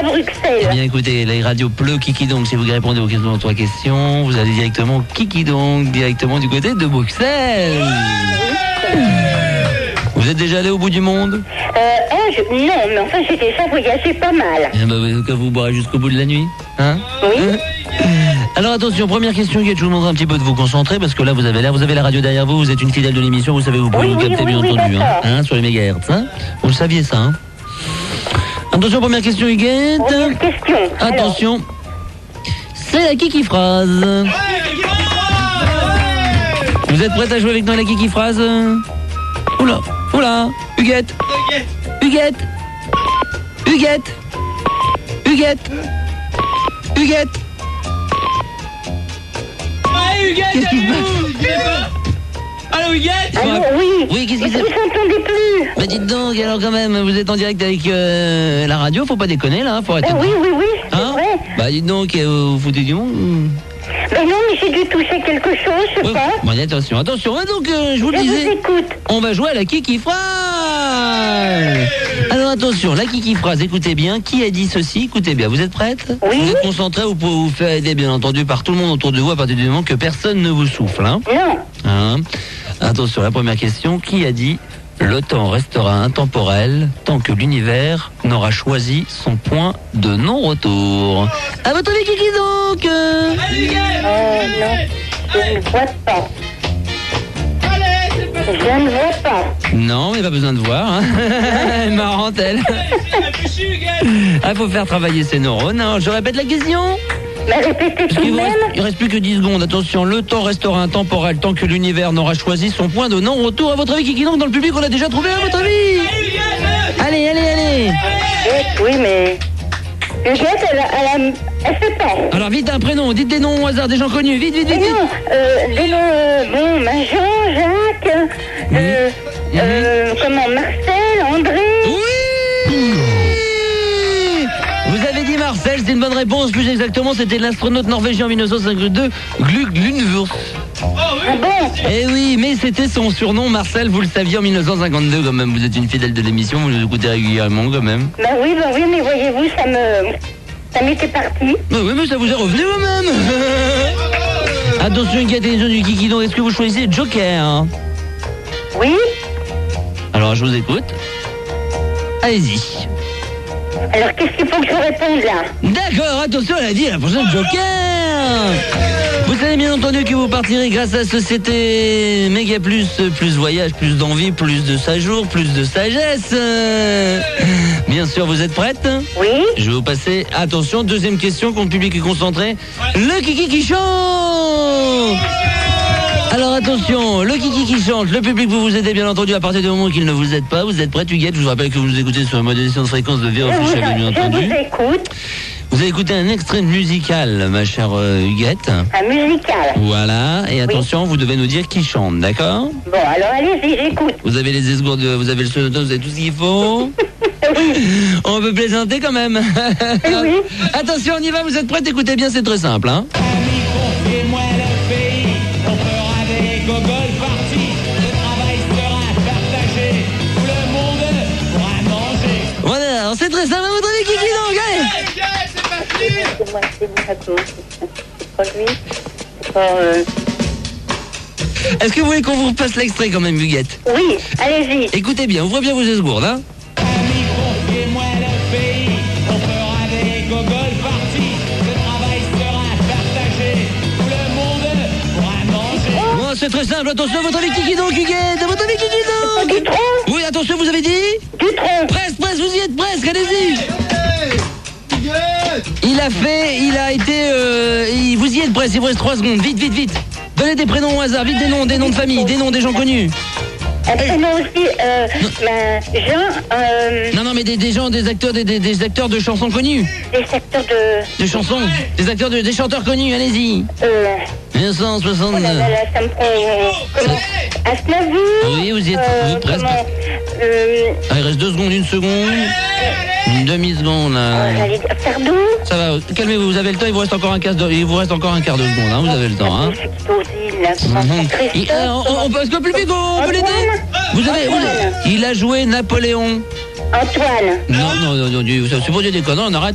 Bruxelles. Eh bien écoutez, la radio pleut Kiki donc. Si vous répondez aux questions, 3 questions, vous allez directement Kiki donc, directement du côté de Bruxelles. Vous êtes déjà allé au bout du monde? Non, mais enfin j'ai déjà voyagé pas mal. Eh ben, vous boirez jusqu'au bout de la nuit, hein? Oui. Alors attention, première question, je vous demande un petit peu de vous concentrer parce que là vous avez la radio derrière vous, vous êtes une fidèle de l'émission, vous savez, vous pouvez vous capter bien entendu, hein, sur les mégahertz, hein. Vous le saviez ça, hein? Attention, première question, Huguette. Première question. Attention, c'est la Kiki phrase. Vous êtes prête à jouer avec nous à la Kiki phrase? Oula, oula, Huguette. Huguette. Huguette. Huguette. Huguette. Qu'est-ce qui se passe? Allô, Huguette? Allô, oui. Oui, qu'est-ce qui se Vous passe? entendez plus? Mais dites donc, alors quand même, vous êtes en direct avec la radio, faut pas déconner là, faut arrêter. Oui, c'est Hein? vrai. Bah dites donc, vous foutez du monde? Ben non, mais j'ai dû toucher quelque chose, je sais pas. Bon, attention, attention. Donc, je vous le Je vous disais, écoute. on va jouer à la Kiki phrase. Alors attention, la Kiki phrase, écoutez bien, qui a dit ceci? Écoutez bien, vous êtes prête? Oui. Vous êtes concentrés, vous pouvez vous faire aider bien entendu par tout le monde autour de vous à partir du moment que personne ne vous souffle, hein? Non. Hein? Attention, la première question, qui a dit le temps restera intemporel tant que l'univers n'aura choisi son point de non-retour? À votre avis, Kiki donc? Non, je ne vois pas. Je ne vois pas. Non, mais pas besoin de voir. Hein. Marrante, elle. Ah, faut faire travailler ses neurones. Non, je répète la question. Mais répétez tout de même. Il reste plus que 10 secondes. Attention, le temps restera intemporel tant que l'univers n'aura choisi son point de non-retour. À votre avis, Kiki donc, dans le public, on l'a déjà trouvé, à votre avis? Allez, allez, allez. Oui, mais... Huguette, elle fait pas. Alors, vite, un prénom. Dites des noms au hasard, des gens connus. Vite, vite, vite, Mais vite. non, des noms, bon, Jean, Jacques, comment, Marcel, André. Oui! Vous avez dit Marcel, c'est une bonne réponse. Plus exactement, c'était l'astronaute norvégien en 1952, Glug Lundvurs. Ah bon? Eh oui, mais c'était son surnom, Marcel, vous le saviez en 1952 quand même. Vous êtes une fidèle de l'émission, vous nous écoutez régulièrement quand même. Ben oui, mais voyez-vous, ça m'était parti. Oui, mais ça vous est revenu quand même. Attention, une question du Kiki, donc est-ce que vous choisissez Joker? Oui? Alors, je vous écoute. Allez-y. Alors, qu'est-ce qu'il faut que je réponde, là? D'accord, attention, elle a dit la prochaine Joker. Vous savez bien entendu que vous partirez grâce à la société Méga Plus, plus voyage, plus d'envie, plus de séjour, plus de sagesse. Bien sûr, vous êtes prête? Oui? Je vais vous passer, attention, deuxième question, quand le public est concentré. Le Kiki qui chante. Alors attention, le Kiki qui chante, le public vous aidez bien entendu à partir du moment qu'il ne vous aide pas. Vous êtes prête, Huguette? Je vous rappelle que vous nous écoutez sur la modélisation de fréquence de Véro Fiche, bien entendu. Je vous écoute. Vous avez écouté un extrait de musical, ma chère Huguette. Un musical. Voilà, et attention, vous devez nous dire qui chante, d'accord? Bon, alors allez-y, j'écoute. Vous avez les esgourdes, vous avez le sonoton, vous avez tout ce qu'il faut. On peut plaisanter quand même. Oui. Attention, on y va, vous êtes prêts? Écoutez bien, c'est très simple, hein. Voilà, alors c'est très simple, à votre avis, Kiki donc, allez. C'est pas lui. C'est pas... Est-ce que vous voulez qu'on vous repasse l'extrait quand même, Huguette? Oui, allez-y. Écoutez bien, ouvrez bien vos esgourdes, hein. Bon, c'est très simple, attention, à votre avis, Kiki donc, Huguette? À votre avis, Kiki donc? Du tronc? Oui, attention, vous avez dit? Du tronc. Presque, vous y êtes presque, allez-y. Il a été, vous y êtes presque, il vous reste 3 secondes, vite. Donnez des prénoms au hasard, vite des noms de famille, des noms des gens connus. Un prénom aussi, Jean, Non, mais des acteurs de chansons connues. des acteurs De chansons, des chanteurs connus, allez-y. 1962. là, ça me prend... comment? Aznavour. Oui, vous y êtes presque. Comment, Ah, il reste 2 secondes, 1 seconde. Une demi-seconde, là. j'allais dire Sardou. Ça va, calmez-vous, vous avez le temps, il vous reste encore un quart de seconde, hein, vous avez le temps, hein. On peut, est-ce que le public, on peut l'aider? Il a joué Napoléon. Antoine. Non, c'est pour dire des conneries, on arrête.